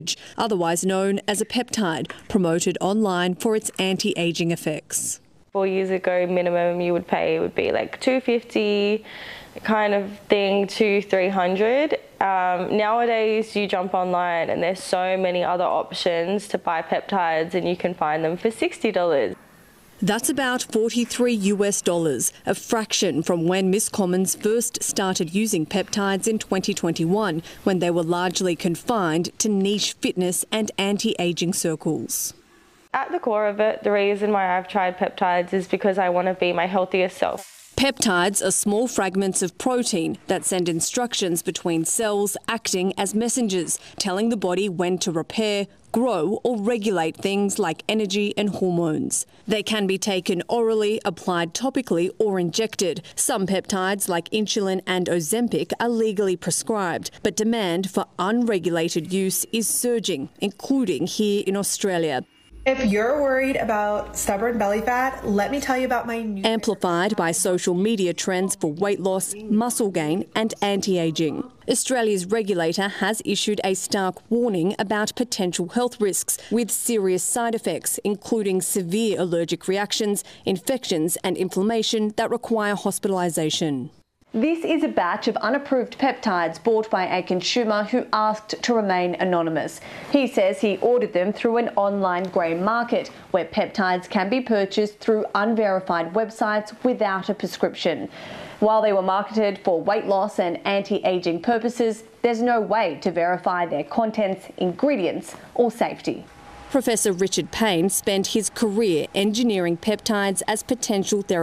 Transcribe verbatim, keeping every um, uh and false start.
otherwise known as a peptide, promoted online for its anti-aging effects. Four years ago, minimum you would pay would be like two fifty kind of thing to three hundred. Um, nowadays, you jump online and there's so many other options to buy peptides, and you can find them for sixty dollars. That's about forty-three US dollars, a fraction from when Miss Commons first started using peptides in twenty twenty-one, when they were largely confined to niche fitness and anti-aging circles. At the core of it, the reason why I've tried peptides is because I want to be my healthiest self. Peptides are small fragments of protein that send instructions between cells, acting as messengers, telling the body when to repair, grow or regulate things like energy and hormones. They can be taken orally, applied topically or injected. Some peptides like insulin and Ozempic are legally prescribed, but demand for unregulated use is surging, including here in Australia. If you're worried about stubborn belly fat, let me tell you about my new... Amplified by social media trends for weight loss, muscle gain and anti-aging. Australia's regulator has issued a stark warning about potential health risks with serious side effects, including severe allergic reactions, infections and inflammation that require hospitalisation. This is a batch of unapproved peptides bought by a consumer who asked to remain anonymous. He says he ordered them through an online grey market where peptides can be purchased through unverified websites without a prescription. While they were marketed for weight loss and anti-aging purposes, there's no way to verify their contents, ingredients or safety. Professor Richard Payne spent his career engineering peptides as potential therapeutics.